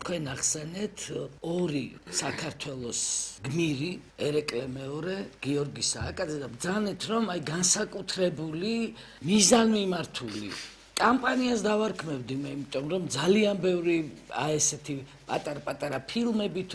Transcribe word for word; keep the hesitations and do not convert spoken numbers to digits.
თქვენ ახსენეთ ორი საქართველოს გმირი, ერეკლე მეორე, გიორგი სააკაძე და ბრძანეთ, რომ აი განსაკუთრებული მიზანმიმართული კამპანიას დავარქმევდი მე, იმიტომ რომ ძალიან ბევრი აი ესეთი პატარ-პატარა ფილმები თუ